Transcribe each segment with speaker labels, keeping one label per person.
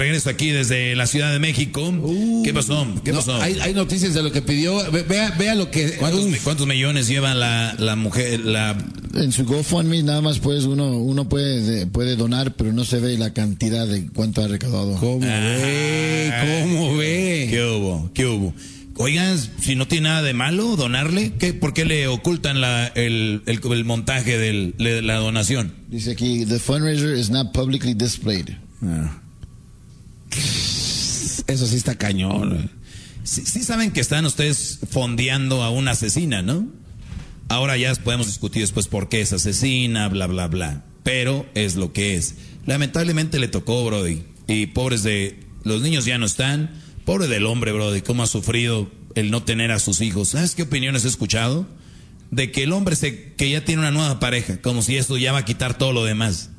Speaker 1: Regreso aquí desde la Ciudad de México. ¿Qué pasó? ¿Qué pasó?
Speaker 2: Hay noticias de lo que pidió. Vea lo que...
Speaker 1: ¿Cuántos millones lleva la mujer?
Speaker 3: En su GoFundMe nada más pues uno puede donar, pero no se ve la cantidad de cuánto ha recaudado.
Speaker 2: ¿Cómo ve? ¿Cómo ve?
Speaker 1: ¿Qué hubo? ¿Qué hubo? Oigan, si no tiene nada de malo donarle, ¿por qué le ocultan el montaje de la donación?
Speaker 3: Dice aquí, the fundraiser is not publicly displayed.
Speaker 2: Eso sí está cañón.
Speaker 1: Sí saben que están ustedes fondeando a una asesina, ¿no? Ahora ya podemos discutir después por qué es asesina, bla, bla, bla. Pero es lo que es. Lamentablemente le tocó, Brody. Y pobres de... Los niños ya no están. Pobre del hombre, Brody. Cómo ha sufrido el no tener a sus hijos. ¿Sabes qué opiniones he escuchado? De que el hombre que ya tiene una nueva pareja. Como si esto ya va a quitar todo lo demás.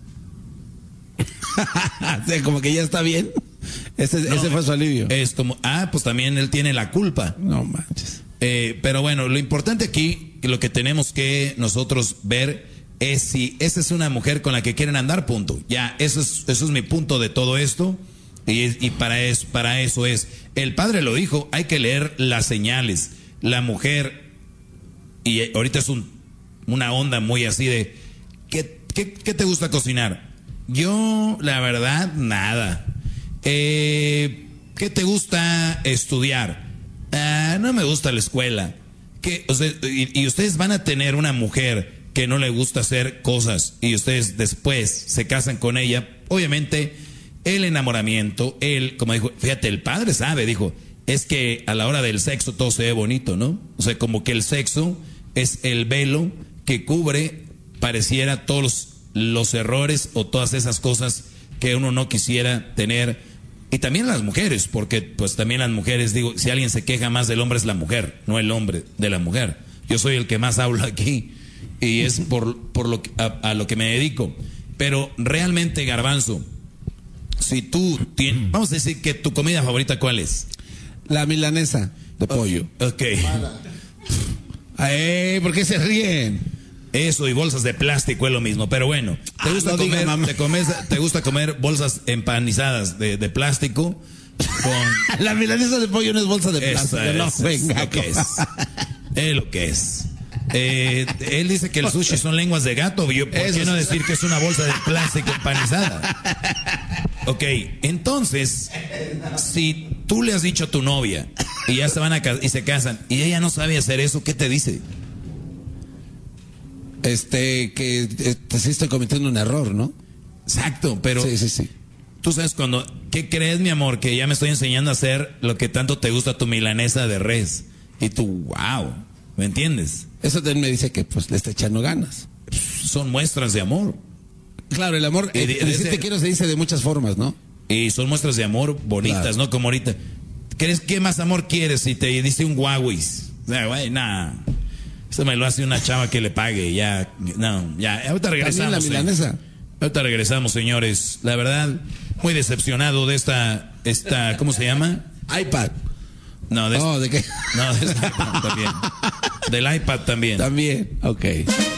Speaker 2: O sea, como que ya está bien. Ese fue su alivio.
Speaker 1: Es como, pues también él tiene la culpa.
Speaker 2: No manches.
Speaker 1: Pero bueno, lo importante aquí, que lo que tenemos que nosotros ver es si esa es una mujer con la que quieren andar, punto. Ya, eso es mi punto de todo esto. Y para eso es. El padre lo dijo, hay que leer las señales. La mujer, y ahorita es una onda muy así de, ¿qué te gusta cocinar? Yo, la verdad, nada. ¿Qué te gusta estudiar? No me gusta la escuela. Y ustedes van a tener una mujer que no le gusta hacer cosas y ustedes después se casan con ella. Obviamente, el enamoramiento, como dijo, fíjate, el padre sabe, dijo, es que a la hora del sexo todo se ve bonito, ¿no? O sea, como que el sexo es el velo que cubre, pareciera, todos los errores o todas esas cosas que uno no quisiera tener. Y también las mujeres, porque pues también las mujeres, digo, si alguien se queja más del hombre es la mujer, no el hombre de la mujer. Yo soy el que más hablo aquí y es por a lo que me dedico. Pero realmente, Garbanzo, si tú tienes, vamos a decir que tu comida favorita, ¿cuál es?
Speaker 2: La milanesa de pollo.
Speaker 1: Ok.
Speaker 2: ¿Por qué se ríen?
Speaker 1: Eso y bolsas de plástico es lo mismo, pero bueno, ¿te gusta comer bolsas empanizadas de plástico?
Speaker 2: La milanesa de pollo no es bolsa de plástico.
Speaker 1: Venga, es lo que es. Él dice que el sushi son lenguas de gato. ¿Por qué no decir que es una bolsa de plástico empanizada? Ok, entonces, si tú le has dicho a tu novia y ya se van y se casan y ella no sabe hacer eso, ¿qué te dice?
Speaker 2: Que sí estoy cometiendo un error, ¿no?
Speaker 1: Exacto, pero
Speaker 2: sí.
Speaker 1: Tú sabes ¿qué crees, mi amor? Que ya me estoy enseñando a hacer lo que tanto te gusta, tu milanesa de res. Y tú, wow, ¿me entiendes?
Speaker 2: Eso también me dice que pues le está echando ganas.
Speaker 1: Son muestras de amor.
Speaker 2: Claro, el amor, decir te quiero se dice de muchas formas, ¿no?
Speaker 1: Y son muestras de amor bonitas, claro. ¿No? Como ahorita. ¿Qué más amor quieres si te dice un Huawei? Güey, nada. Eso me lo hace una chava que le pague, ya, no, ya, ahorita regresamos.
Speaker 2: La milanesa.
Speaker 1: Ahorita regresamos, señores. La verdad, muy decepcionado de esta, ¿cómo se llama?
Speaker 2: iPad.
Speaker 1: No,
Speaker 2: ¿de qué?
Speaker 1: No, de esta también. Del iPad también.
Speaker 2: También, ok.